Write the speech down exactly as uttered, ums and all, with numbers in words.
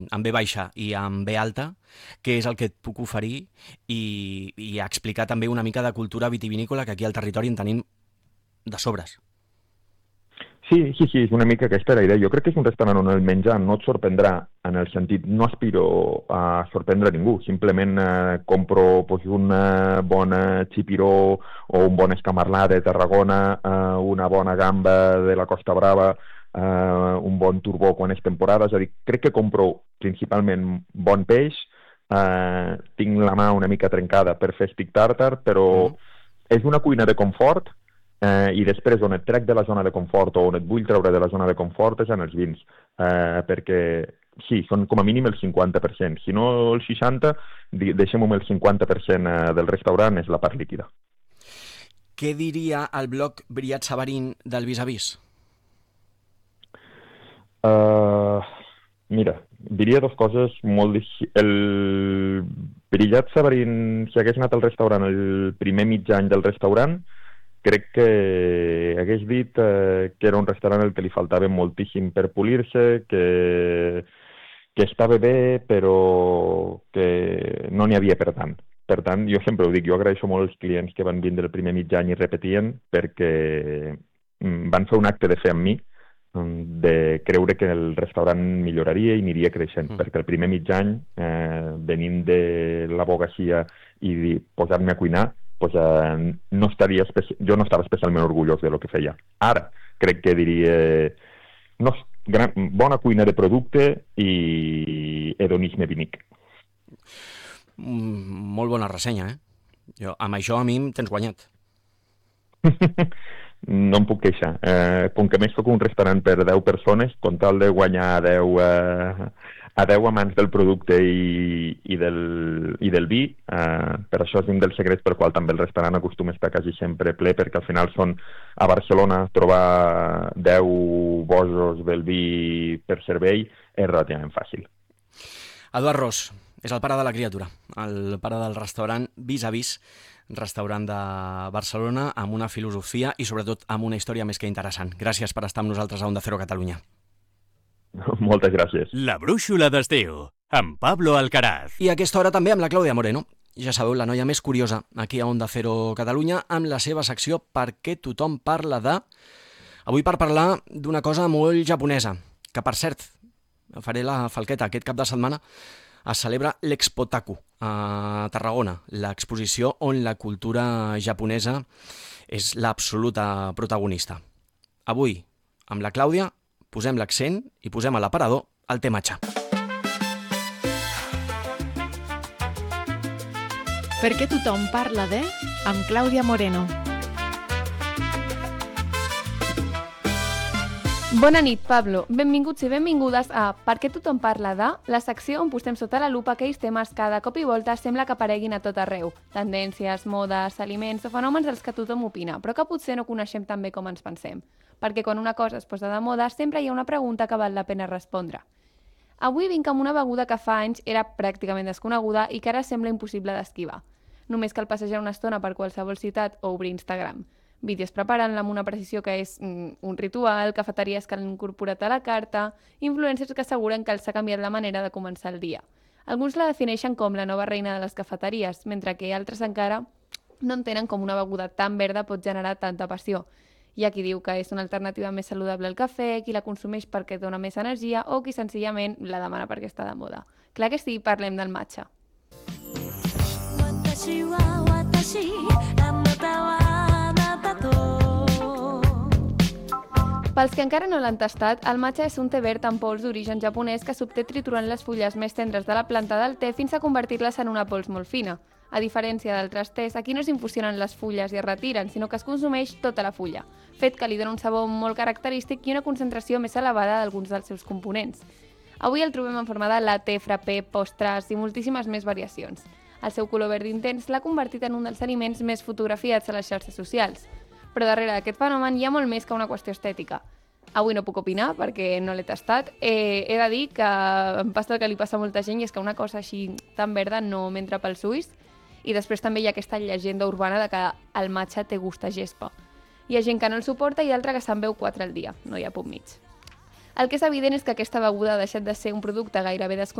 amb B baixa i amb B alta, què és el que et puc oferir i, i explicar també una mica de cultura vitivinícola que aquí al territori en tenim de sobres. Sí, sí, sí, és una mica aquesta la idea. Jo crec que és un restaurant on el menjar no et sorprendrà en el sentit, no aspiro a sorprendre ningú, simplement eh, compro pues, una bona xipiró o un bon escamarlà de Tarragona, eh, una bona gamba de la Costa Brava, eh, un bon turbó quan és temporada, és a dir, crec que compro principalment bon peix, eh, tinc la mà una mica trencada per fer stick tartar, però Mm. és una cuina de confort. Eh, I després, on et trec de la zona de confort o on et vull treure de la zona de confort és en els vins, eh, perquè sí, són com a mínim el cinquanta per cent. Si no el seixanta per cent, deixem-ho amb el cinquanta per cent del restaurant, és la part líquida. Què diria el blog Briat Sabarín del Vis a Vis? Uh, mira, diria dues coses molt... difí- El Brillat Sabarín, si hagués anat al restaurant el primer mig any del restaurant, crec que hagués dit eh, que era un restaurant al que li faltava moltíssim per polir-se, que, que estava bé, però que no n'hi havia per tant. Per tant, jo sempre ho dic, jo agraeixo molt els clients que van vindre el primer mig any i repetien, perquè mm, van fer un acte de fe amb mi, mm, de creure que el restaurant milloraria i aniria creixent, Mm. perquè el primer mig any, eh, venint de l'advocacia i di- posar-me a cuinar, pues, eh, no estaria especi- jo no estava especialment orgullós de lo que feia. Ara crec que diria no, gran, bona cuina de producte i hedonisme vinic. Mm, molt bona ressenya, eh? Jo, amb això a mi em tens guanyat. No em puc queixar. Eh, com que a més soc un restaurant per deu persones, con tal de guanyar a deu, eh, a deu amants del producte i, i, del, i del vi, eh, per això és un dels secrets per qual també el restaurant acostuma a estar quasi sempre ple, perquè al final són a Barcelona trobar deu bojos del vi per servei és relativament fàcil. Eduard Ros és el pare de la criatura, el pare del restaurant Vis a Vis, restaurant de Barcelona, amb una filosofia i sobretot amb una història més que interessant. Gràcies per estar amb nosaltres a Onda Cero Catalunya. Moltes gràcies. La brúixola d'estiu, amb Pablo Alcaraz. I a aquesta hora també amb la Clàudia Moreno. Ja sabeu, la noia més curiosa aquí a Onda Cero Catalunya, amb la seva secció Per què tothom parla de... Avui per parlar d'una cosa molt japonesa, que per cert, faré la falqueta, aquest cap de setmana es celebra l'Expotaku a Tarragona, l'exposició on la cultura japonesa és l'absoluta protagonista. Avui, amb la Clàudia, posem l'accent i posem a l'aparador el té matxa. Per què tothom parla de... amb Clàudia Moreno. Bona nit, Pablo. Benvinguts i benvingudes a Per què tothom parla de, la secció on posem sota la lupa aquells temes que de cop i volta sembla que apareguin a tot arreu. Tendències, modes, aliments o fenòmens dels que tothom opina, però que potser no coneixem tan bé com ens pensem. Perquè quan una cosa es posa de moda sempre hi ha una pregunta que val la pena respondre. Avui vinc amb una beguda que fa anys era pràcticament desconeguda i que ara sembla impossible d'esquivar. Només cal passejar una estona per qualsevol ciutat o obrir Instagram. Vídeos preparant-la amb una precisió que és mm, un ritual, cafeteries que l'han incorporat a la carta, influencers que asseguren que els ha canviat la manera de començar el dia. Alguns la defineixen com la nova reina de les cafeteries, mentre que altres encara no entenen com una beguda tan verda pot generar tanta passió. Hi ha qui diu que és una alternativa més saludable al cafè, qui la consumeix perquè dona més energia o qui senzillament la demana perquè està de moda. Clar que sí, parlem del matcha. Pels que encara no l'han tastat, el matcha és un té verd amb pols d'origen japonès que s'obté triturant les fulles més tendres de la planta del té fins a convertir-les en una pols molt fina. A diferència d'altres tés, aquí no s'infusionen les fulles i es retiren, sinó que es consumeix tota la fulla, fet que li dona un sabor molt característic i una concentració més elevada d'alguns dels seus components. Avui el trobem en forma de latte, frappé, postres i moltíssimes més variacions. El seu color verd intens l'ha convertit en un dels aliments més fotografiats a les xarxes socials. Però darrere d'aquest fenomen hi ha molt més que una qüestió estètica. Avui no puc opinar perquè no l'he tastat. Eh, he de dir que em passa el que li passa a molta gent i és que una cosa així tan verda no m'entra pels ulls. I després també hi ha aquesta llegenda urbana de que el matcha té gust a gespa. Hi ha gent que no el suporta i altra que se'n veu quatre al dia. No hi ha punt mig. El que és evident és que aquesta beguda ha deixat de ser un producte gairebé desconegut